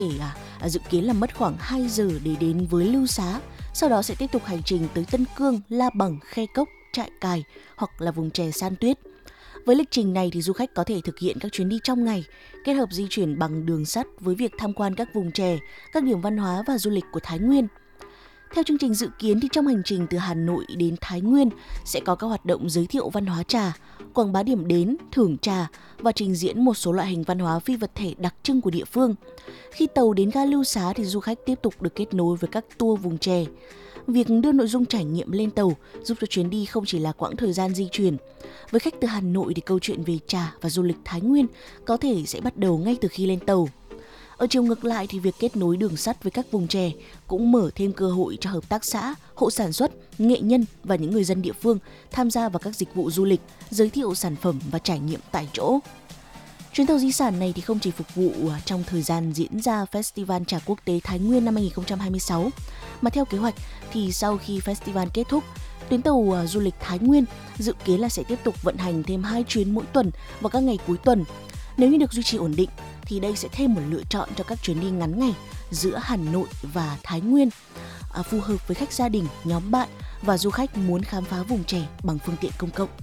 dự kiến là mất khoảng 2 giờ để đến với Lưu Xá, sau đó sẽ tiếp tục hành trình tới Tân Cương, La Bằng, Khe Cốc, Trại Cài hoặc là vùng chè San Tuyết. Với lịch trình này thì du khách có thể thực hiện các chuyến đi trong ngày, kết hợp di chuyển bằng đường sắt với việc tham quan các vùng chè, các điểm văn hóa và du lịch của Thái Nguyên. Theo chương trình dự kiến thì trong hành trình từ Hà Nội đến Thái Nguyên sẽ có các hoạt động giới thiệu văn hóa trà, quảng bá điểm đến, thưởng trà và trình diễn một số loại hình văn hóa phi vật thể đặc trưng của địa phương. Khi tàu đến ga Lưu Xá thì du khách tiếp tục được kết nối với các tour vùng chè. Việc đưa nội dung trải nghiệm lên tàu giúp cho chuyến đi không chỉ là quãng thời gian di chuyển. Với khách từ Hà Nội thì câu chuyện về trà và du lịch Thái Nguyên có thể sẽ bắt đầu ngay từ khi lên tàu. Ở chiều ngược lại thì việc kết nối đường sắt với các vùng chè cũng mở thêm cơ hội cho hợp tác xã, hộ sản xuất, nghệ nhân và những người dân địa phương tham gia vào các dịch vụ du lịch, giới thiệu sản phẩm và trải nghiệm tại chỗ. Chuyến tàu di sản này thì không chỉ phục vụ trong thời gian diễn ra Festival Trà Quốc tế Thái Nguyên năm 2026, mà theo kế hoạch thì sau khi festival kết thúc, tuyến tàu du lịch Thái Nguyên dự kiến là sẽ tiếp tục vận hành thêm 2 chuyến mỗi tuần vào các ngày cuối tuần. Nếu như được duy trì ổn định thì đây sẽ thêm một lựa chọn cho các chuyến đi ngắn ngày giữa Hà Nội và Thái Nguyên, phù hợp với khách gia đình, nhóm bạn và du khách muốn khám phá vùng chè bằng phương tiện công cộng.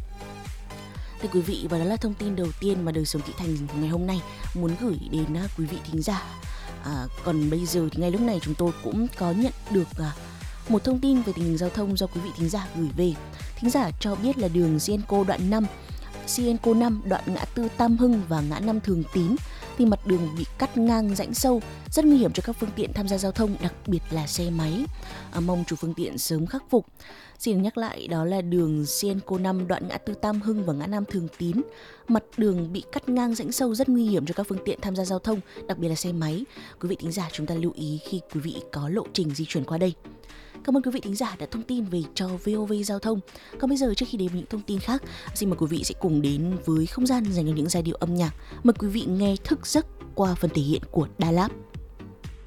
Thưa quý vị, và đó là thông tin đầu tiên mà Đời Sống Thị Thành ngày hôm nay muốn gửi đến quý vị thính giả. Còn bây giờ thì ngay lúc này chúng tôi cũng có nhận được một thông tin về tình hình giao thông do quý vị thính giả gửi về. Thính giả cho biết là đường Sienco đoạn 5, Sienco 5 đoạn ngã tư Tam Hưng và ngã 5 Thường Tín thì mặt đường bị cắt ngang rãnh sâu, rất nguy hiểm cho các phương tiện tham gia giao thông, đặc biệt là xe máy. Mong chủ phương tiện sớm khắc phục. Xin nhắc lại, đó là đường Sienco 5 đoạn ngã tư Tam Hưng và ngã 5 Thường Tín. Mặt đường bị cắt ngang rãnh sâu rất nguy hiểm cho các phương tiện tham gia giao thông, đặc biệt là xe máy. Quý vị thính giả chúng ta lưu ý khi quý vị có lộ trình di chuyển qua đây. Cảm ơn quý vị thính giả đã thông tin về cho VOV Giao thông. Còn bây giờ, trước khi đến với những thông tin khác, xin mời quý vị sẽ cùng đến với không gian dành cho những giai điệu âm nhạc. Mời quý vị nghe Thức Giấc qua phần thể hiện của Đà Lạt.